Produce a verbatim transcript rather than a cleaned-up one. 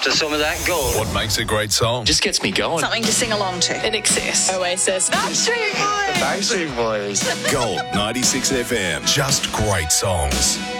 after some of that gold. What makes a great song? Just gets me going. Something to sing along to. In excess. Oasis. Backstreet Boys. Backstreet Boys. Gold ninety-six F M. Just great songs.